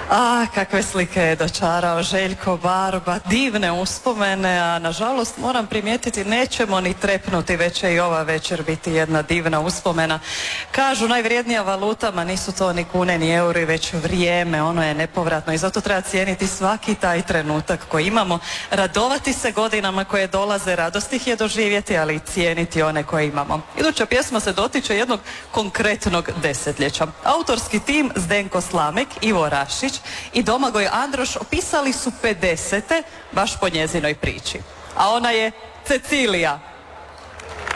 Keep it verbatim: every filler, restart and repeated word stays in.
A, kakve slike je dočarao Željko Barba, divne uspomene, a nažalost moram primijetiti nećemo ni trepnuti, već će i ova večer biti jedna divna uspomena. Kažu najvrijednija valuta, ma nisu to ni kune ni euri, već vrijeme, ono je nepovratno i zato treba cijeniti svaki taj trenutak koji imamo, radovati se godinama koje dolaze, radost ih je doživjeti, ali i cijeniti one koje imamo. Iduća pjesma se dotiče jednog konkretnog desetljeća. Autorski tim Zdenko Slamek, Ivo Rašić i Domagoj Androš opisali su pedesete baš po njezinoj priči. A ona je Cecilija.